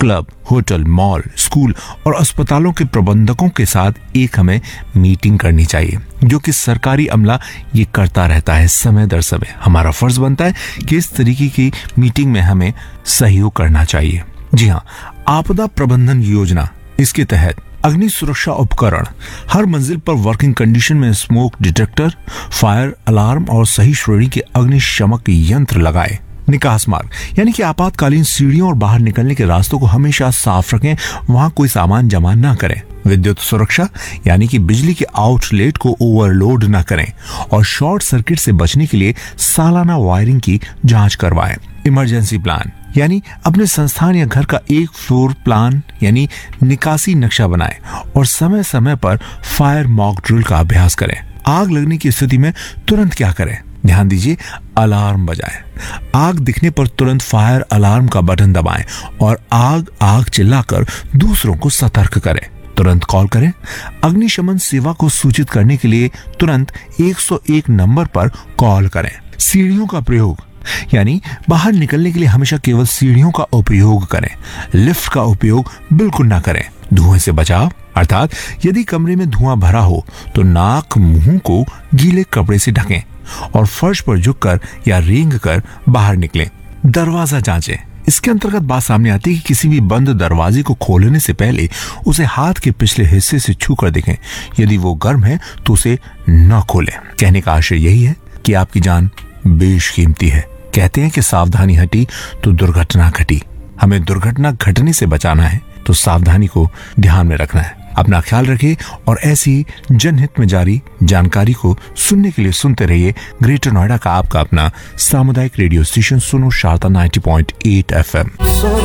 Club, hotel, mall, school और अस्पतालों के प्रबंधकों के साथ एक हमें मीटिंग करनी चाहिए, जो कि सरकारी अमला ये करता रहता है समय दर समय। हमारा फर्ज बनता है कि इस तरीके की मीटिंग में हमें सहयोग करना चाहिए। जी हाँ, आपदा प्रबंधन योजना, इसके तहत अग्नि सुरक्षा उपकरण हर मंजिल पर वर्किंग कंडीशन में स्मोक डिटेक्टर, फायर अलार्म और सही श्रेणी के अग्निशमक यंत्र लगाए। निकास मार्ग यानी कि आपातकालीन सीढ़ियों और बाहर निकलने के रास्तों को हमेशा साफ रखें, वहां कोई सामान जमा न करें। विद्युत सुरक्षा यानी कि बिजली के आउटलेट को ओवरलोड न करें और शॉर्ट सर्किट से बचने के लिए सालाना वायरिंग की जांच करवाएं। इमरजेंसी प्लान यानी अपने संस्थान या घर का एक फ्लोर प्लान यानी निकासी नक्शा बनाएं और समय समय पर फायर मॉक ड्रिल का अभ्यास करें। आग लगने की स्थिति में तुरंत क्या करें? ध्यान दीजिए, अलार्म बजाएं। आग दिखने पर तुरंत फायर अलार्म का बटन दबाएं और आग चिल्लाकर दूसरों को सतर्क करें। तुरंत कॉल करें। अग्निशमन सेवा को सूचित करने के लिए तुरंत 101 नंबर पर कॉल करें। सीढ़ियों का प्रयोग यानी बाहर निकलने के लिए हमेशा केवल सीढ़ियों का उपयोग करें। लिफ्ट का उपयोग बिल्कुल ना करें। धुएं से बचाव अर्थात यदि कमरे में धुआं भरा हो तो नाक मुंह को गीले कपड़े से ढकें और फर्श पर झुककर या रेंग कर बाहर निकलें। दरवाजा जांचें। इसके अंतर्गत बात सामने आती है कि किसी भी बंद दरवाजे को खोलने से पहले उसे हाथ के पिछले हिस्से से छू कर देखें। यदि वो गर्म है तो उसे न खोलें। कहने का आशय यही है कि आपकी जान बेशकीमती है। कहते हैं कि सावधानी हटी तो दुर्घटना घटी। हमें दुर्घटना घटने से बचाना है तो सावधानी को ध्यान में रखना है। अपना ख्याल रखिए और ऐसी जनहित में जारी जानकारी को सुनने के लिए सुनते रहिए ग्रेटर नोएडा का आपका अपना सामुदायिक रेडियो स्टेशन सुनो शारदा 90.8 FM।